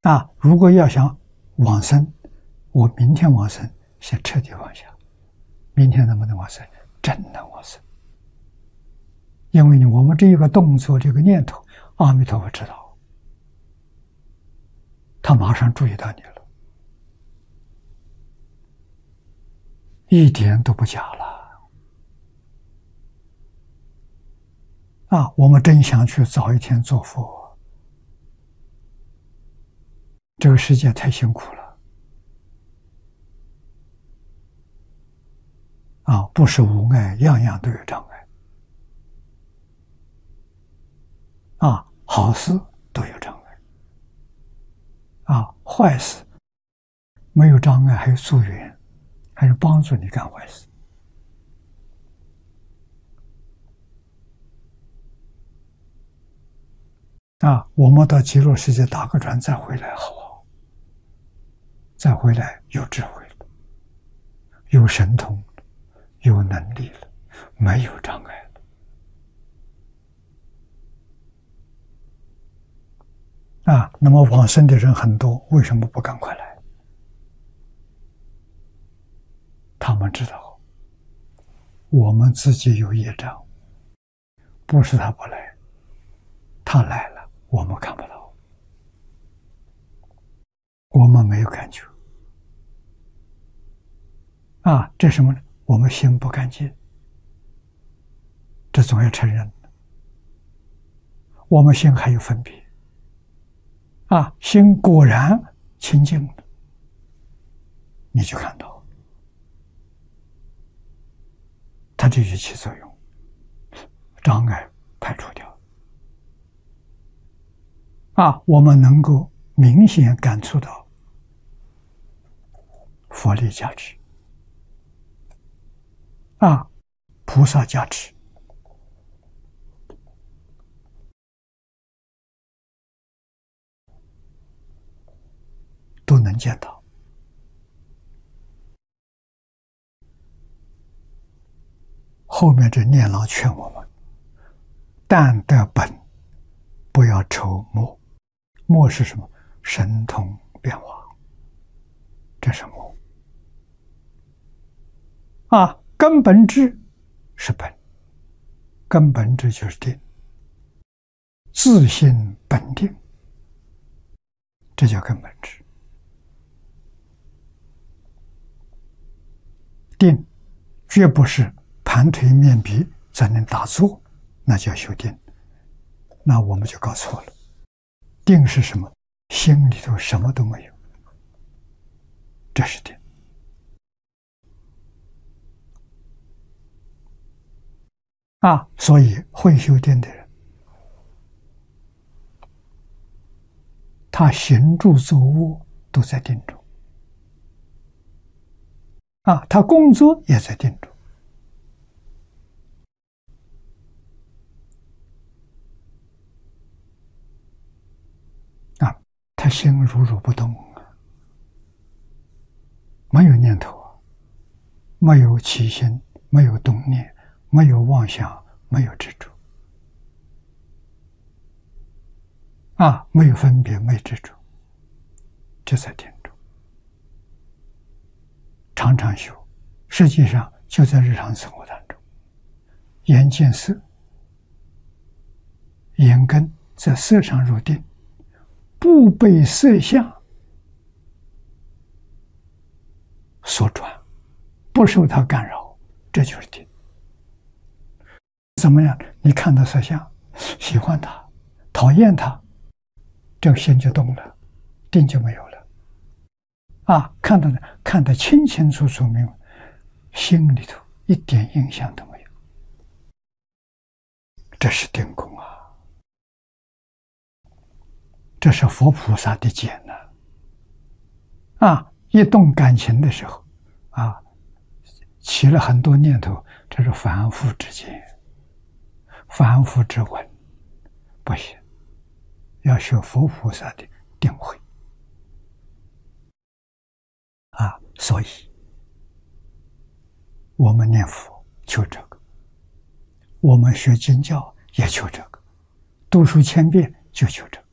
如果要想往生，我明天往生，先彻底放下。明天能不能往生？真能往生。因为我们这一个动作，这个念头，阿弥陀佛知道，他马上注意到你了，一点都不假了。我们真想去早一天做佛，这个世界太辛苦了。不是无碍，样样都有障碍。好事都有障碍。坏事没有障碍，还有助缘，还有帮助你干坏事。我们到极乐世界打个转再回来，好不好？再回来有智慧了，有神通了，有能力了，没有障碍了。那么往生的人很多，为什么不赶快来？他们知道我们自己有业障，不是他不来，他来了我们看不到，我们没有感觉。这什么呢？我们心不干净，这总要承认。我们心还有分别。心果然清净了，你就看到它就起作用，障碍排除掉。我们能够明显感触到佛力加持，菩萨加持，都能见到。后面这念老劝我们：但得本，不要愁末。末是什么？神通变化，这是末。根本智是本，根本智就是定，自性本定，这叫根本智。定绝不是盘腿面壁才能打坐，那叫修定。那我们就搞错了。定是什么？心里头什么都没有，这是定。所以会修定的人，他行住坐卧都在定中。他工作也在定中。他心如如不动，没有念头，没有起心，没有动念，没有妄想，没有执着。没有分别，没有执着，这在定中。常常修，实际上就在日常生活当中，眼见色，眼根在色上入定，不被色相所转，不受它干扰，这就是定。怎么样？你看到色相，喜欢它，讨厌它，这个心就动了，定就没有了。看得清清楚楚明白，心里头一点印象都没有，这是定功啊！这是佛菩萨的劫呢。一动感情的时候，起了很多念头，这是凡夫之见，凡夫之闻，不行，要学佛菩萨的定慧。所以我们念佛求这个，我们学经教也求这个，读书千遍就求这个。